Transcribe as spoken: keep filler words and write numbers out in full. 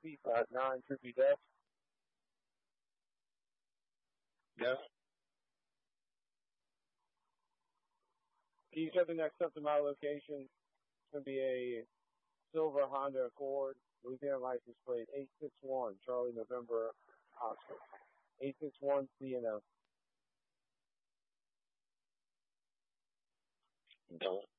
P uh, nine Trippy Death. Yes. Can you set the next up to my location? It's going to be a silver Honda Accord, Louisiana license plate eight six one, Charlie November Oscar. eight six one C N O. Don't.